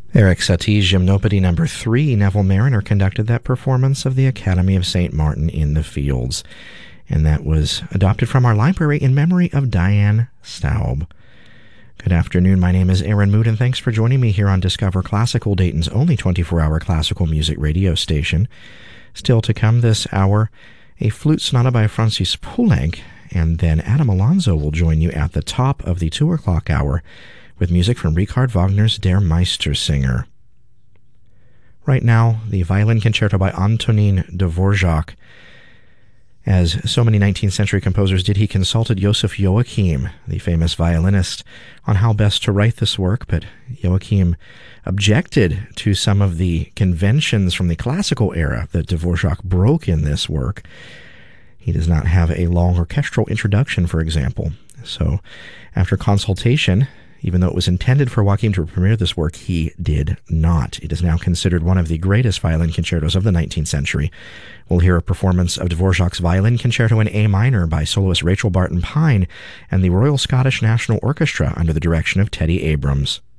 Eric Satie's Gymnopédie No. 3, Neville Marriner conducted that performance of the Academy of St. Martin in the Fields, and that was adopted from our library in memory of Diane Staub. Good afternoon, my name is Aaron Mood, and thanks for joining me here on Discover Classical, Dayton's only 24-hour classical music radio station. Still to come this hour, a flute sonata by Francis Poulenc, and then Adam Alonso will join you at the top of the 2 o'clock hour with music from Richard Wagner's Der Meistersinger. Right now, the violin concerto by Antonin Dvorak. As so many 19th century composers did, he consulted Joseph Joachim, the famous violinist, on how best to write this work, but Joachim objected to some of the conventions from the classical era that Dvorak broke in this work. He does not have a long orchestral introduction, for example. So, after consultation, even though it was intended for Joachim to premiere this work, he did not. It is now considered one of the greatest violin concertos of the 19th century. We'll hear a performance of Dvorak's Violin Concerto in A minor by soloist Rachel Barton Pine and the Royal Scottish National Orchestra under the direction of Teddy Abrams.